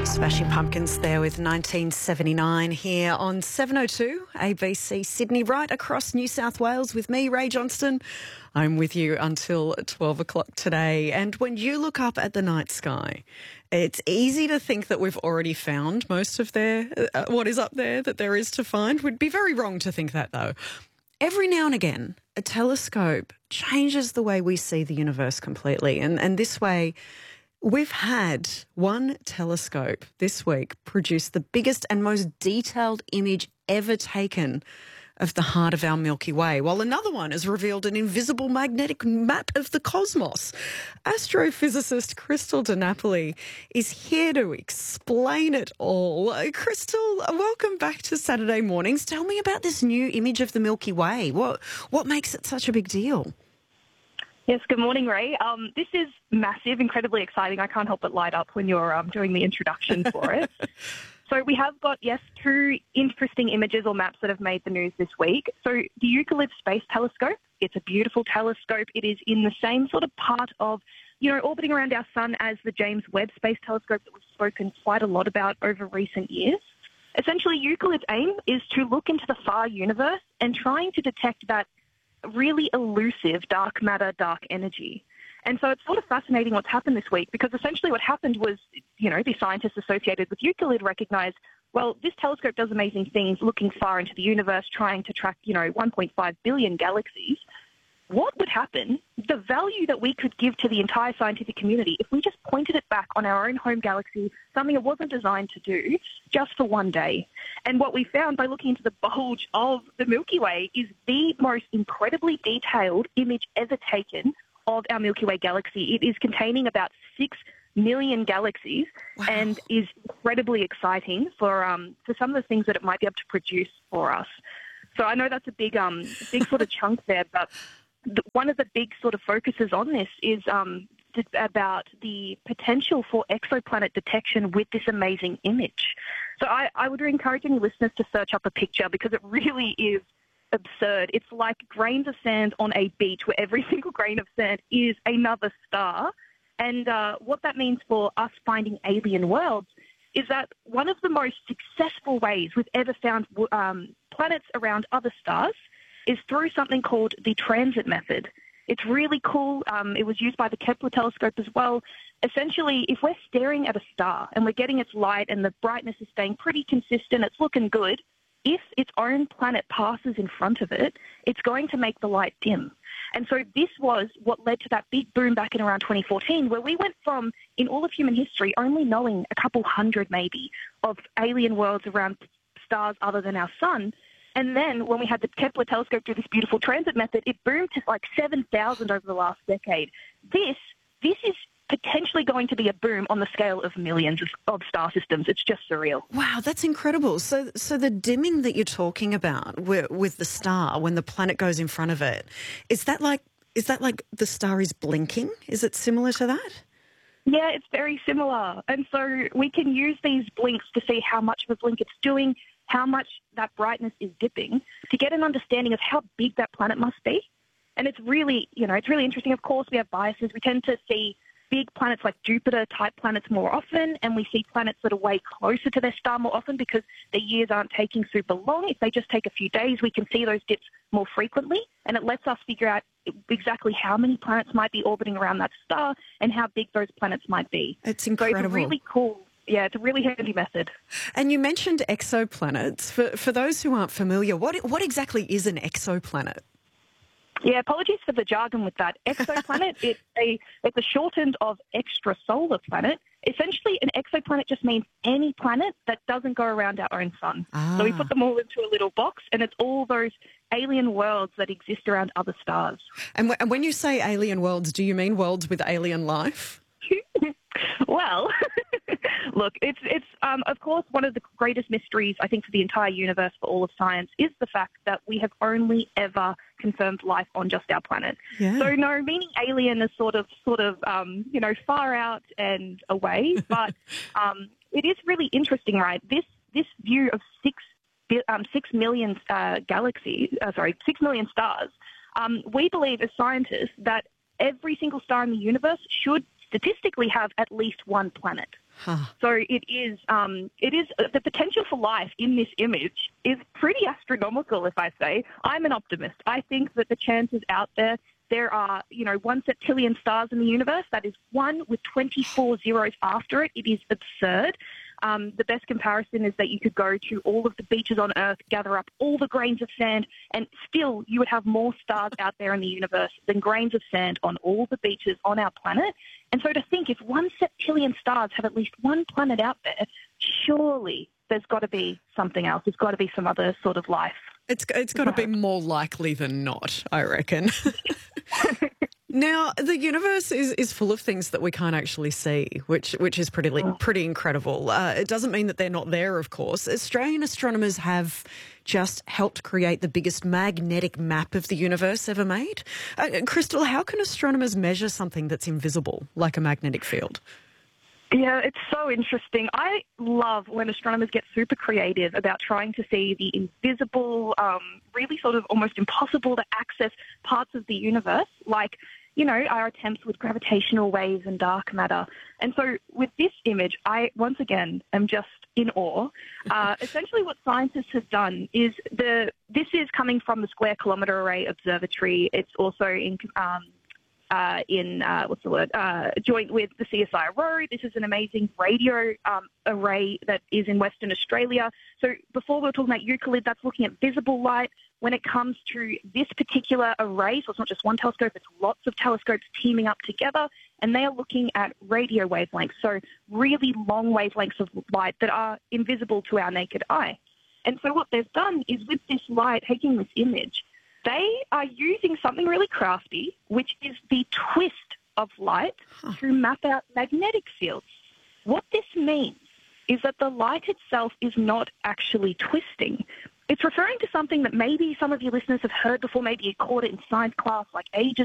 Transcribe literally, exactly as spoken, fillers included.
Smashing Pumpkins there with nineteen seventy-nine here on seven oh two A B C Sydney, right across New South Wales with me, Ray Johnston. I'm with you until twelve o'clock today. And when you look up at the night sky, it's easy to think that we've already found most of their, uh, what is up there that there is to find. Would be very wrong to think that, though. Every now and again, a telescope changes the way we see the universe completely. And, and this way, we've had one telescope this week produce the biggest and most detailed image ever taken of the heart of our Milky Way, while another one has revealed an invisible magnetic map of the cosmos. Astrophysicist Crystal Di Napoli is here to explain it all. Uh, Crystal, welcome back to Saturday Mornings. Tell me about this new image of the Milky Way. What, what makes it such a big deal? Yes, good morning, Ray. Um, this is massive, incredibly exciting. I can't help but light up when you're um, doing the introduction for it. So we have got, yes, two interesting images or maps that have made the news this week. So the Euclid Space Telescope, it's a beautiful telescope. It is in the same sort of part of, you know, orbiting around our sun as the James Webb Space Telescope that we've spoken quite a lot about over recent years. Essentially, Euclid's aim is to look into the far universe and trying to detect that really elusive dark matter, dark energy. And so it's sort of fascinating what's happened this week, because essentially what happened was, you know, the scientists associated with Euclid recognized, well, this telescope does amazing things looking far into the universe, trying to track, you know, one point five billion galaxies. What would happen, the value that we could give to the entire scientific community if we just pointed it back on our own home galaxy, something it wasn't designed to do, just for one day? And what we found by looking into the bulge of the Milky Way is the most incredibly detailed image ever taken of our Milky Way galaxy. It is containing about six million galaxies. Wow. And is incredibly exciting for um, for some of the things that it might be able to produce for us. So I know that's a big um big sort of chunk there, but the, one of the big sort of focuses on this is um about the potential for exoplanet detection with this amazing image. So I, I would encourage any listeners to search up a picture, because it really is absurd. It's like grains of sand on a beach where every single grain of sand is another star. And uh, what that means for us finding alien worlds is that one of the most successful ways we've ever found um, planets around other stars is through something called the transit method. It's really cool. Um, it was used by the Kepler telescope as well. Essentially, if we're staring at a star and we're getting its light and the brightness is staying pretty consistent, it's looking good, if its own planet passes in front of it, it's going to make the light dim. And so this was what led to that big boom back in around twenty fourteen, where we went from, in all of human history, only knowing a couple hundred maybe of alien worlds around stars other than our sun. And then when we had the Kepler telescope do this beautiful transit method, it boomed to like seven thousand over the last decade. This, this is potentially going to be a boom on the scale of millions of, of star systems. It's just surreal. Wow, that's incredible. So so the dimming that you're talking about with, with the star when the planet goes in front of it, is that like is that like the star is blinking? Is it similar to that? Yeah, it's very similar. And so we can use these blinks to see how much of a blink it's doing, how much that brightness is dipping, to get an understanding of how big that planet must be. And it's really, you know, it's really interesting. Of course, we have biases. We tend to see big planets like Jupiter-type planets more often, and we see planets that are way closer to their star more often because their years aren't taking super long. If they just take a few days, we can see those dips more frequently, and it lets us figure out exactly how many planets might be orbiting around that star and how big those planets might be. It's incredible. So it's really cool. Yeah, it's a really handy method. And you mentioned exoplanets. For, for those who aren't familiar, what what exactly is an exoplanet? Yeah, apologies for the jargon with that. Exoplanet, it's a it's a shortened of extrasolar planet. Essentially, an exoplanet just means any planet that doesn't go around our own sun. Ah. So we put them all into a little box, and it's all those alien worlds that exist around other stars. And, w- and when you say alien worlds, do you mean worlds with alien life? Well, look, it's, it's um, of course, one of the greatest mysteries, I think, for the entire universe, for all of science, is the fact that we have only ever confirmed life on just our planet. Yeah. So, no, meaning alien is sort of, sort of, um, you know, far out and away, but um, it is really interesting, right? This this view of six, um, six million uh, galaxies, uh, sorry, six million stars, um, we believe as scientists that every single star in the universe should statistically have at least one planet. Huh. So it is, um, it is the potential for life in this image is pretty astronomical, if I say. I'm an optimist. I think that the chances out there, there are, you know, one septillion stars in the universe. That is one with twenty-four zeros after it. It is absurd. Um, the best comparison is that you could go to all of the beaches on Earth, gather up all the grains of sand, and still you would have more stars out there in the universe than grains of sand on all the beaches on our planet. And so to think if one septillion stars have at least one planet out there, surely there's got to be something else. There's got to be some other sort of life. It's it's got to be more likely than not, I reckon. Now, the universe is, is full of things that we can't actually see, which which is pretty pretty incredible. Uh, it doesn't mean that they're not there, of course. Australian astronomers have just helped create the biggest magnetic map of the universe ever made. Uh, Crystal, how can astronomers measure something that's invisible, like a magnetic field? Yeah, it's so interesting. I love when astronomers get super creative about trying to see the invisible, um, really sort of almost impossible to access parts of the universe, like, you know, our attempts with gravitational waves and dark matter. And so with this image, I, once again, am just in awe. Uh, essentially what scientists have done is the this is coming from the Square Kilometre Array Observatory. It's also in... Um, Uh, in, uh, what's the word, uh, joint with the C S I R O. This is an amazing radio um, array that is in Western Australia. So before we were talking about Euclid, that's looking at visible light. When it comes to this particular array, so it's not just one telescope, it's lots of telescopes teaming up together, and they are looking at radio wavelengths, so really long wavelengths of light that are invisible to our naked eye. And so what they've done is with this light, taking this image, they are using something really crafty, which is the twist of light huh. to map out magnetic fields. What this means is that the light itself is not actually twisting. It's referring to something that maybe some of your listeners have heard before, maybe you caught it in science class like ages